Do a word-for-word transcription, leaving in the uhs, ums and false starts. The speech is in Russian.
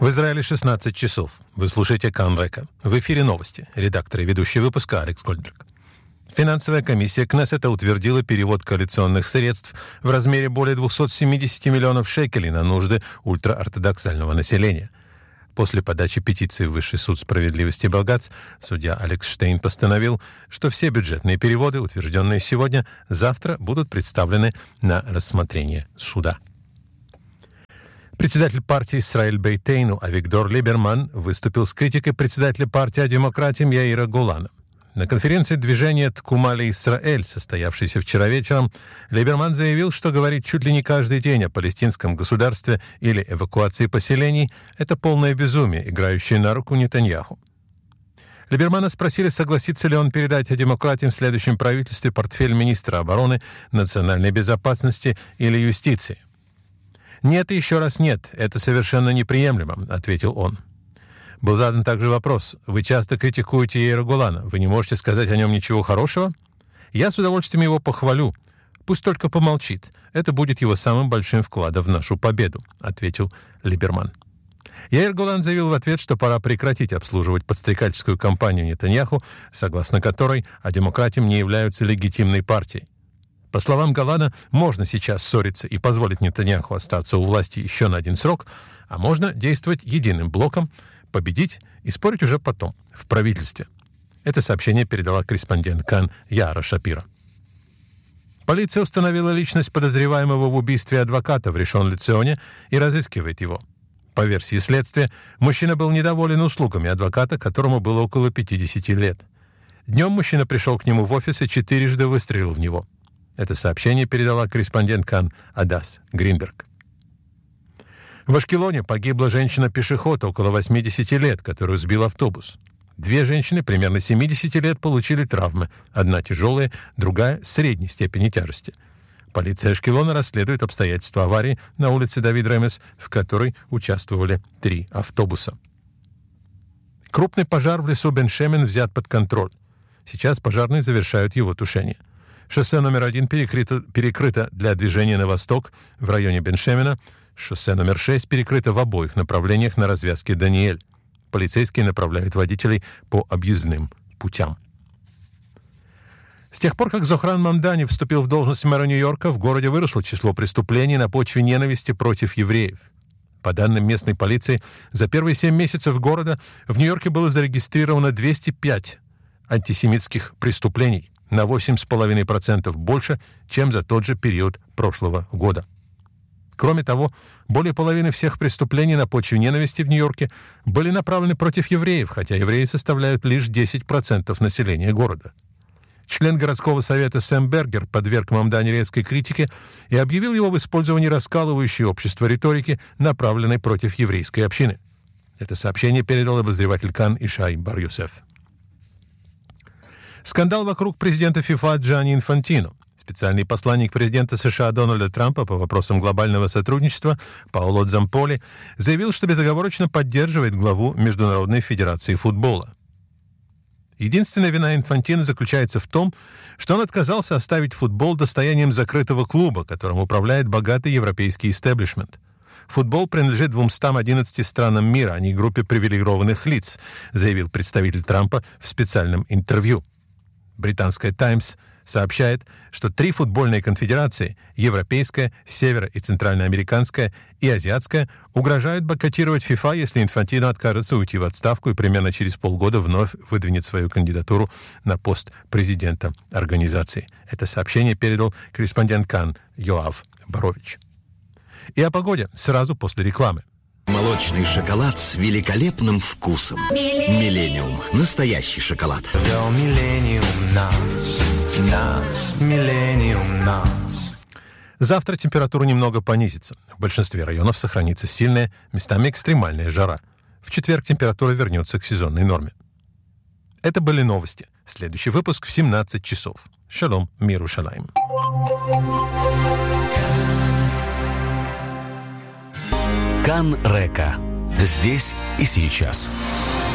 В Израиле шестнадцать часов. Вы слушаете Кан Река. В эфире новости. Редактор и ведущий выпуска Алекс Гольдберг. Финансовая комиссия Кнессета утвердила перевод коалиционных средств в размере более двухсот семидесяти миллионов шекелей на нужды ультраортодоксального населения. После подачи петиции в Высший суд справедливости Багац судья Алекс Штейн постановил, что все бюджетные переводы, утвержденные сегодня, завтра будут представлены на рассмотрение суда. Председатель партии Исраэль Бейтейну Авигдор Либерман выступил с критикой председателя партии о демократии Яира Голана. На конференции движения Ткума ле-Исраэль, состоявшейся вчера вечером, Либерман заявил, что говорить чуть ли не каждый день о палестинском государстве или эвакуации поселений – это полное безумие, играющее на руку Нетаньяху. Либермана спросили, согласится ли он передать демократам в следующем правительстве портфель министра обороны, национальной безопасности или юстиции. «Нет и еще раз нет, это совершенно неприемлемо», — ответил он. Был задан также вопрос: «Вы часто критикуете Яира Голана, вы не можете сказать о нем ничего хорошего?» «Я с удовольствием его похвалю. Пусть только помолчит. Это будет его самым большим вкладом в нашу победу», — ответил Либерман. Яир Голан заявил в ответ, что пора прекратить обслуживать подстрекательскую кампанию Нетаньяху, согласно которой о демократии не являются легитимной партией. По словам Голана, можно сейчас ссориться и позволить Нетаньяху остаться у власти еще на один срок, а можно действовать единым блоком, победить и спорить уже потом, в правительстве. Это сообщение передала корреспондент Кан Яра Шапира. Полиция установила личность подозреваемого в убийстве адвоката в Ришон-ле-Ционе и разыскивает его. По версии следствия, мужчина был недоволен услугами адвоката, которому было около пятидесяти лет. Днем мужчина пришел к нему в офис и четырежды выстрелил в него. Это сообщение передала корреспондент Кан Адас Гринберг. В Ашкелоне погибла женщина-пешеход около восьмидесяти лет, которую сбил автобус. Две женщины примерно семидесяти лет получили травмы. Одна тяжелая, другая средней степени тяжести. Полиция Ашкелона расследует обстоятельства аварии на улице Давид Ремес, в которой участвовали три автобуса. Крупный пожар в лесу Бен-Шемен взят под контроль. Сейчас пожарные завершают его тушение. Шоссе номер один перекрыто, перекрыто для движения на восток в районе Бен-Шемена. Шоссе номер шесть перекрыто в обоих направлениях на развязке Даниэль. Полицейские направляют водителей по объездным путям. С тех пор, как Зохран Мамдани вступил в должность мэра Нью-Йорка, в городе выросло число преступлений на почве ненависти против евреев. По данным местной полиции, за первые семь месяцев города в Нью-Йорке было зарегистрировано двести пять антисемитских преступлений, на восемь целых пять десятых процента больше, чем за тот же период прошлого года. Кроме того, более половины всех преступлений на почве ненависти в Нью-Йорке были направлены против евреев, хотя евреи составляют лишь десять процентов населения города. Член городского совета Сэм Бергер подверг Мамдани резкой критике и объявил его в использовании раскалывающей общество риторики, направленной против еврейской общины. Это сообщение передал обозреватель Кан Ишай Бар-Йосеф. Скандал вокруг президента ФИФА Джанни Инфантино. Специальный посланник президента США Дональда Трампа по вопросам глобального сотрудничества Паоло Дзамполи заявил, что безоговорочно поддерживает главу Международной федерации футбола. Единственная вина Инфантино заключается в том, что он отказался оставить футбол достоянием закрытого клуба, которым управляет богатый европейский истеблишмент. Футбол принадлежит двумстам одиннадцати странам мира, а не группе привилегированных лиц, заявил представитель Трампа в специальном интервью. Британская «Таймс» сообщает, что три футбольные конфедерации – европейская, северо- и центральноамериканская и азиатская – угрожают бойкотировать ФИФА, если Инфантино откажется уйти в отставку и примерно через полгода вновь выдвинет свою кандидатуру на пост президента организации. Это сообщение передал корреспондент Кан Йоав Борович. И о погоде сразу после рекламы. Молочный шоколад с великолепным вкусом. Миллениум. Настоящий шоколад. До Миллениум нас, нас, Миллениум нас. Завтра температура немного понизится. В большинстве районов сохранится сильная, местами экстремальная жара. В четверг температура вернется к сезонной норме. Это были новости. Следующий выпуск в семнадцать часов. Шалом, мир Иерушалаим. Кан Река. Здесь и сейчас.